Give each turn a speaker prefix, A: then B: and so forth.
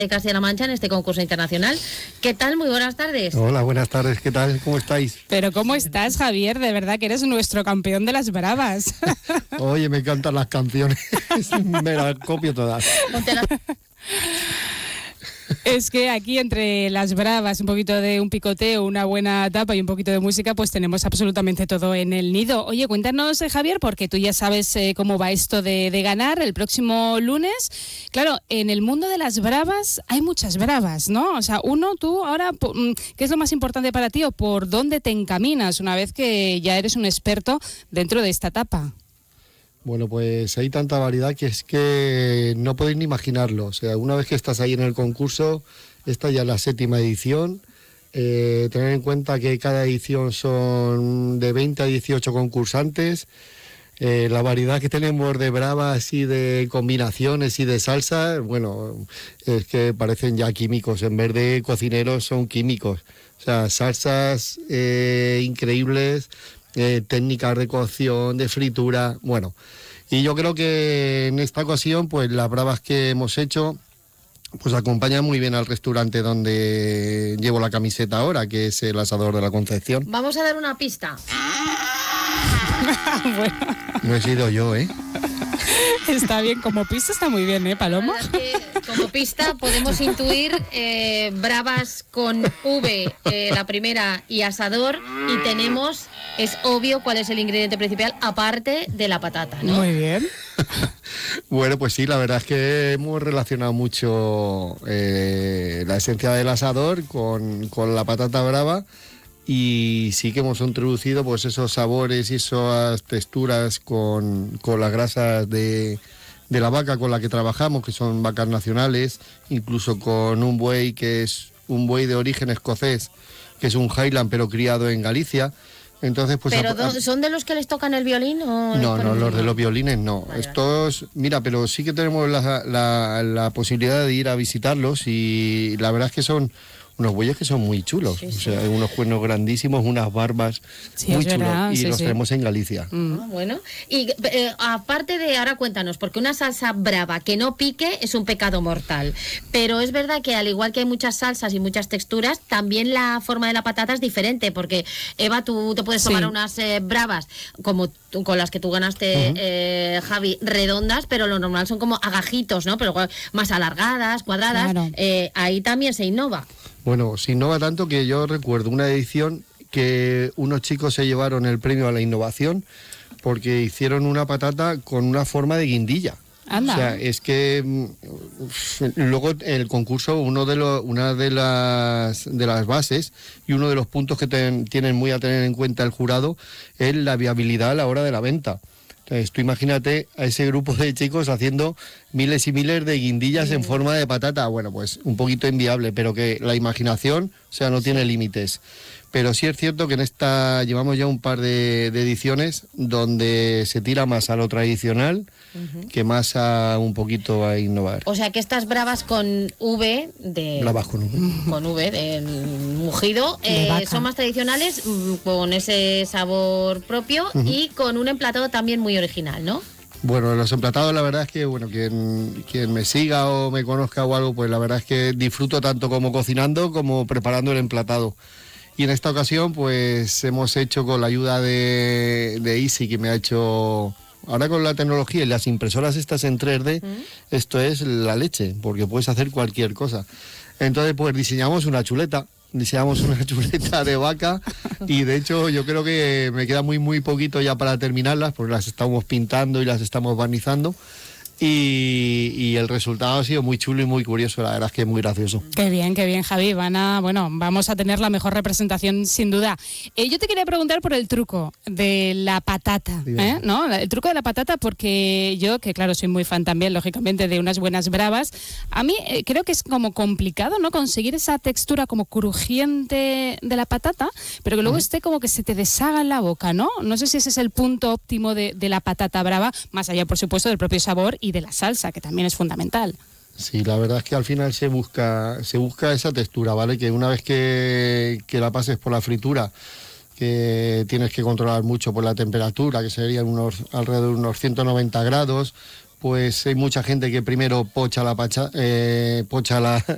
A: de Castilla-La Mancha en este concurso internacional. ¿Qué tal? Muy buenas tardes.
B: Hola, buenas tardes. ¿Qué tal? ¿Cómo estáis?
C: Pero ¿cómo estás, Javier? De verdad que eres nuestro campeón de las bravas.
B: Oye, me encantan las canciones. Me las copio todas.
C: Es que aquí entre las bravas, un poquito de un picoteo, una buena tapa y un poquito de música, pues tenemos absolutamente todo en el nido. Oye, cuéntanos, Javier, porque tú ya sabes cómo va esto de ganar el próximo lunes. Claro, en el mundo de las bravas hay muchas bravas, ¿no? O sea, tú ahora, ¿qué es lo más importante para ti o por dónde te encaminas una vez que ya eres un experto dentro de esta etapa?
B: Bueno, pues hay tanta variedad que es que no podéis ni imaginarlo. O sea, una vez que estás ahí en el concurso, esta ya es la 7ª edición. Tener en cuenta que cada edición son de 20 a 18 concursantes. La variedad que tenemos de bravas y de combinaciones y de salsa, bueno, es que parecen ya químicos. En vez de cocineros son químicos. O sea, salsas increíbles. Técnicas de cocción, de fritura, bueno. Y yo creo que en esta ocasión, pues las bravas que hemos hecho, pues acompañan muy bien al restaurante donde llevo la camiseta ahora, que es el Asador de la Concepción.
A: Vamos a dar una pista.
C: Bueno.
B: No he sido yo, ¿eh?
C: Está bien, como pista está muy bien, ¿eh, Paloma?
A: La verdad es que, como pista podemos intuir bravas con V, la primera, y asador, y tenemos, es obvio cuál es el ingrediente principal, aparte de la patata, ¿no?
C: Muy bien.
B: Bueno, pues sí, la verdad es que hemos relacionado mucho la esencia del asador con la patata brava. Y sí que hemos introducido pues esos sabores y esas texturas con las grasas de la vaca con la que trabajamos, que son vacas nacionales, incluso con un buey que es un buey de origen escocés, que es un Highland pero criado en Galicia. Entonces, pues,
A: ¿Pero son de los que les tocan el violín? ¿O
B: no, los de los violines no. Vale. Estos, mira, pero sí que tenemos la posibilidad de ir a visitarlos y la verdad es que son unos bueyes que son muy chulos, sí, sí. O sea, unos cuernos grandísimos, unas barbas muy chulos, y los tenemos en Galicia.
A: Bueno, y aparte de, ahora cuéntanos, porque una salsa brava que no pique es un pecado mortal, pero es verdad que al igual que hay muchas salsas y muchas texturas, también la forma de la patata es diferente, porque Eva, tú te puedes tomar unas bravas como con las que tú ganaste, Javi, redondas, pero lo normal son como agajitos, ¿no? Pero más alargadas, cuadradas, claro. Ahí también se innova.
B: Bueno, se innova tanto que yo recuerdo una edición que unos chicos se llevaron el premio a la innovación porque hicieron una patata con una forma de guindilla.
C: Anda.
B: O sea, es que luego el concurso, una de las bases y uno de los puntos que tienen muy a tener en cuenta el jurado es la viabilidad a la hora de la venta. Entonces, tú imagínate a ese grupo de chicos haciendo miles y miles de guindillas en forma de patata. Bueno, pues un poquito inviable, pero que la imaginación, o sea, no tiene límites. Pero sí es cierto que en esta llevamos ya un par de ediciones donde se tira más a lo tradicional que más a un poquito a innovar.
A: O sea que estas bravas con V de...
B: Bravas con V.
A: Con V de mugido, son más tradicionales, con ese sabor propio y con un emplatado también muy original, ¿no?
B: Bueno, los emplatados la verdad es que, bueno, quien me siga o me conozca o algo, pues la verdad es que disfruto tanto como cocinando como preparando el emplatado. Y en esta ocasión, pues hemos hecho con la ayuda de Easy, que me ha hecho... Ahora con la tecnología y las impresoras estas en 3D, esto es la leche, porque puedes hacer cualquier cosa. Entonces, pues diseñamos una chuleta de vaca y de hecho yo creo que me queda muy poquito ya para terminarlas, porque las estamos pintando y las estamos barnizando. Y el resultado ha sido muy chulo y muy curioso, la verdad es que es muy gracioso.
C: Qué bien, Javi. Vamos a tener la mejor representación sin duda. Yo te quería preguntar por el truco de la patata, ¿no? El truco de la patata, porque yo, que claro, soy muy fan también, lógicamente, de unas buenas bravas, a mí creo que es como complicado, ¿no? Conseguir esa textura como crujiente de la patata, pero que luego esté como que se te deshaga en la boca, ¿no? No sé si ese es el punto óptimo de la patata brava, más allá, por supuesto, del propio sabor y de la salsa, que también es fundamental.
B: Sí, la verdad es que al final se busca esa textura, ¿vale? Que una vez que la pases por la fritura, que tienes que controlar mucho por la temperatura, que serían alrededor de unos 190 grados, pues hay mucha gente que primero pocha la